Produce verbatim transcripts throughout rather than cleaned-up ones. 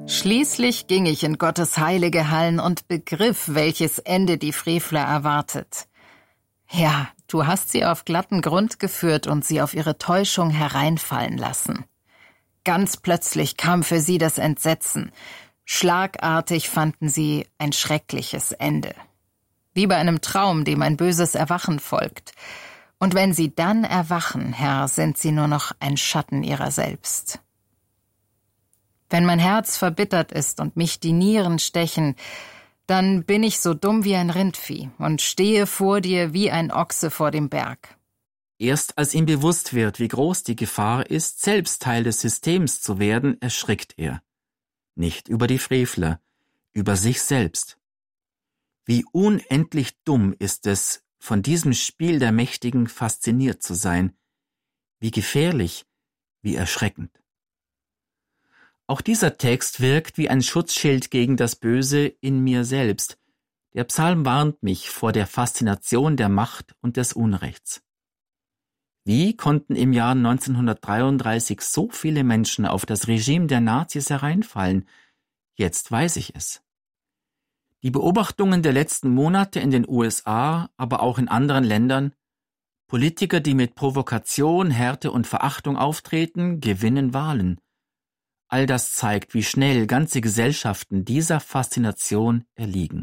Schließlich ging ich in Gottes heilige Hallen und begriff, welches Ende die Frevler erwartet. Ja, du hast sie auf glatten Grund geführt und sie auf ihre Täuschung hereinfallen lassen. Ganz plötzlich kam für sie das Entsetzen. Schlagartig fanden sie ein schreckliches Ende. Wie bei einem Traum, dem ein böses Erwachen folgt. Und wenn sie dann erwachen, Herr, sind sie nur noch ein Schatten ihrer selbst. Wenn mein Herz verbittert ist und mich die Nieren stechen, dann bin ich so dumm wie ein Rindvieh und stehe vor dir wie ein Ochse vor dem Berg. Erst als ihm bewusst wird, wie groß die Gefahr ist, selbst Teil des Systems zu werden, erschrickt er. Nicht über die Frevler, über sich selbst. Wie unendlich dumm ist es, von diesem Spiel der Mächtigen fasziniert zu sein. Wie gefährlich, wie erschreckend. Auch dieser Text wirkt wie ein Schutzschild gegen das Böse in mir selbst. Der Psalm warnt mich vor der Faszination der Macht und des Unrechts. Wie konnten im Jahr neunzehnhundertdreiunddreißig so viele Menschen auf das Regime der Nazis hereinfallen? Jetzt weiß ich es. Die Beobachtungen der letzten Monate in den U S A, aber auch in anderen Ländern, Politiker, die mit Provokation, Härte und Verachtung auftreten, gewinnen Wahlen. All das zeigt, wie schnell ganze Gesellschaften dieser Faszination erliegen.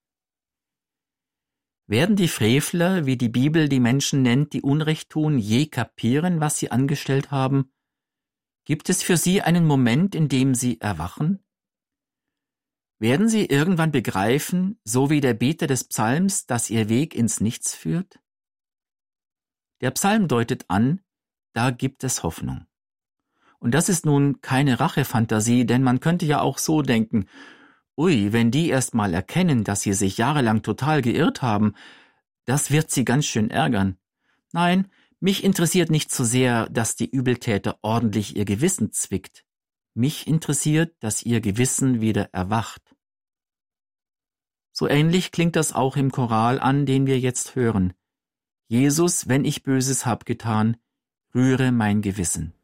Werden die Frevler, wie die Bibel die Menschen nennt, die Unrecht tun, je kapieren, was sie angestellt haben? Gibt es für sie einen Moment, in dem sie erwachen? Werden sie irgendwann begreifen, so wie der Beter des Psalms, dass ihr Weg ins Nichts führt? Der Psalm deutet an, da gibt es Hoffnung. Und das ist nun keine Rachefantasie, denn man könnte ja auch so denken, ui, wenn die erst mal erkennen, dass sie sich jahrelang total geirrt haben, das wird sie ganz schön ärgern. Nein, mich interessiert nicht so sehr, dass die Übeltäter ordentlich ihr Gewissen zwickt. Mich interessiert, dass ihr Gewissen wieder erwacht. So ähnlich klingt das auch im Choral an, den wir jetzt hören. Jesus, wenn ich Böses hab getan, rühre mein Gewissen.